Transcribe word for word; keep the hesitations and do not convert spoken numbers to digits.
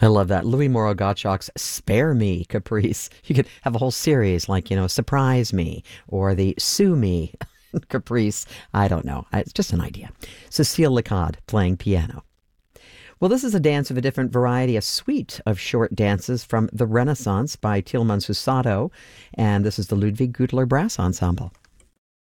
I love that. Louis Moreau Gottschalk's Spare Me Caprice. You could have a whole series like, you know, Surprise Me or the Sue Me Caprice. I don't know. It's just an idea. Cecile Lecade playing piano. Well, this is a dance of a different variety, a suite of short dances from the Renaissance by Tilman Susato, and this is the Ludwig Gutler Brass Ensemble.